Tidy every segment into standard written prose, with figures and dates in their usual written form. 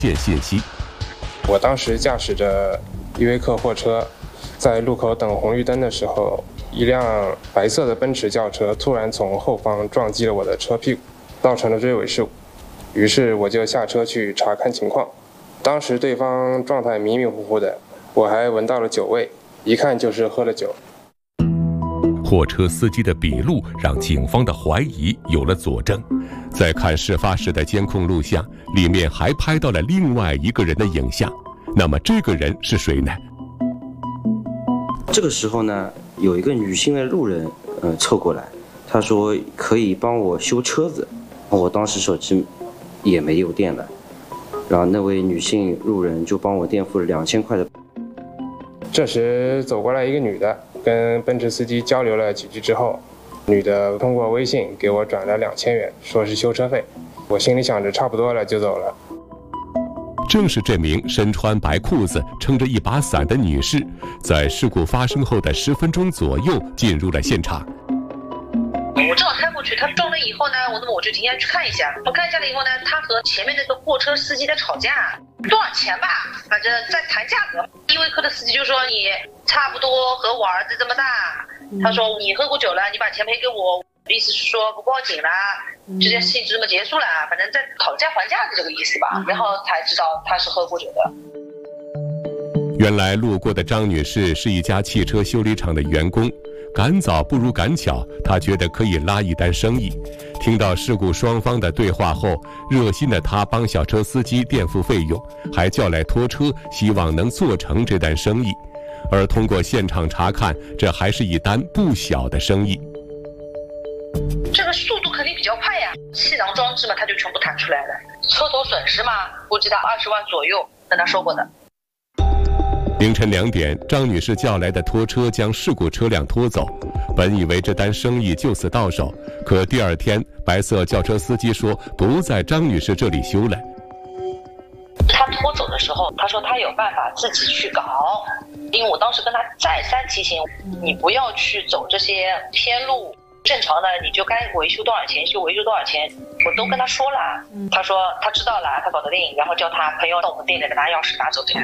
件信息。 我当时驾驶着依维柯货车，在路口等红绿灯的时候，一辆白色的奔驰轿车突然从后方撞击了我的车屁股，造成了追尾事故。于是我就下车去查看情况。当时对方状态迷迷糊糊的，我还闻到了酒味，一看就是喝了酒。 货车司机的笔录让警方的怀疑有了佐证。再看事发时的监控录像，里面还拍到了另外一个人的影像。那么这个人是谁呢？ 这个时候呢，有一个女性的路人凑过来，她说可以帮我修车子。我当时手机也没有电了，然后那位女性路人就帮我垫付了2000块的。 这时走过来一个女的，跟奔驰司机交流了几句之后，女的通过微信给我转了2000元，说是修车费。我心里想着差不多了就走了。 正是这名身穿白裤子、撑着一把伞的女士，在事故发生后的10分钟左右进入了现场。 我正好开过去，他撞了以后呢，我就停下去看一下。我看一下了以后呢，他和前面那个货车司机在吵架，多少钱吧，反正在谈价格。依维柯的司机就说你差不多和我儿子这么大，他说你喝过酒了，你把钱赔给我，意思是说不报警啦，这件事情就这么结束了，反正在讨价还价的这个意思吧。然后才知道他是喝过酒的。 原来路过的张女士是一家汽车修理厂的员工。赶早不如赶巧，他觉得可以拉一单生意。听到事故双方的对话后，热心的他帮小车司机垫付费用，还叫来拖车，希望能做成这单生意。而通过现场查看，这还是一单不小的生意。 这个速度肯定比较快呀，气囊装置嘛，它就全部弹出来了。车头损失嘛，估计到20万左右，跟他说过的。 凌晨2点，张女士叫来的拖车将事故车辆拖走。本以为这单生意就此到手，可第2天，白色轿车司机说不在张女士这里修了。 他拖走的时候，他说他有办法自己去搞，因为我当时跟他再三提醒，你不要去走这些偏路，正常的你就该维修多少钱修维修多少钱，我都跟他说了。他说他知道了，他搞得定，然后叫他朋友到我们店里拿钥匙拿走的。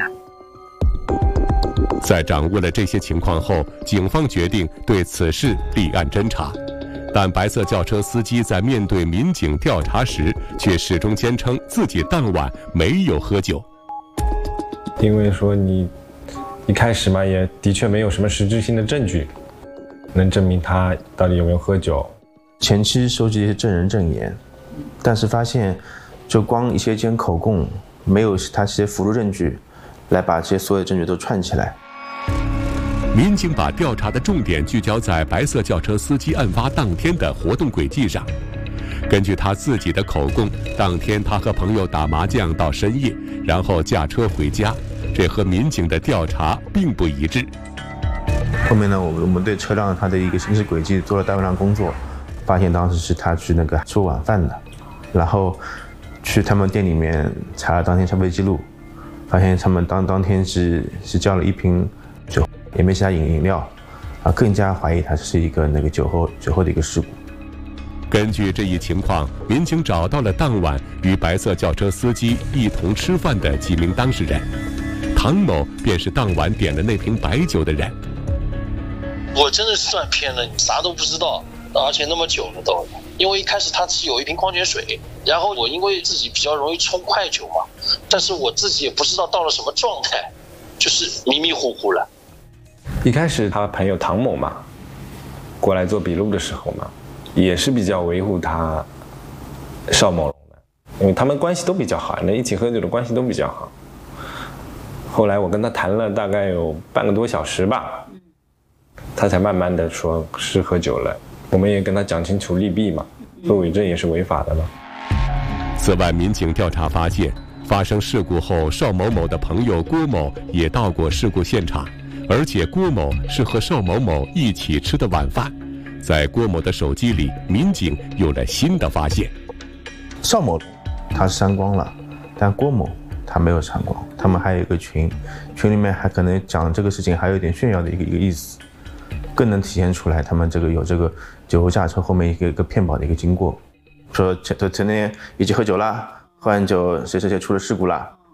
在掌握了这些情况后，警方决定对此事立案侦查。但白色轿车司机在面对民警调查时，却始终坚称自己当晚没有喝酒。 因为说你一开始嘛，也的确没有什么实质性的证据，能证明他到底有没有喝酒。 前期收集一些证人证言，但是发现就光一些口供，没有他这些辅助证据来把这些所有证据都串起来。 民警把调查的重点聚焦在白色轿车司机案发当天的活动轨迹上。根据他自己的口供，当天他和朋友打麻将到深夜，然后驾车回家，这和民警的调查并不一致。 后面呢，我们对车辆它的一个行驶轨迹做了大量工作，发现当时是他去吃晚饭的，然后去他们店里面查了当天消费记录，发现他们当天是叫了1瓶酒，也没其他饮料，更加怀疑它是一个酒后的一个事故。 根据这一情况，民警找到了当晚与白色轿车司机一同吃饭的几名当事人，唐某便是当晚点了那瓶白酒的人。 我真的是算偏了，啥都不知道，而且那么久了都。因为一开始他是有1瓶矿泉水，然后我因为自己比较容易冲快酒嘛，但是我自己也不知道到了什么状态，就是迷迷糊糊了。 一开始他朋友唐某嘛，过来做笔录的时候嘛，也是比较维护他邵某龙的，因为他们关系都比较好，一起喝酒的关系都比较好。后来我跟他谈了大概有半个多小时吧，他才慢慢的说是喝酒了。我们也跟他讲清楚利弊嘛，做伪证也是违法的了。 此外，民警调查发现，发生事故后，邵某某的朋友郭某也到过事故现场，而且郭某是和邵某某一起吃的晚饭。在郭某的手机里，民警有了新的发现。 邵某他删光了，但郭某他没有删光，他们还有一个群里面还可能讲这个事情，还有一点炫耀的一个意思，更能体现出来他们有这个酒后驾车后面一个骗保的一个经过，说前天一起喝酒啦，喝完酒谁出了事故啦，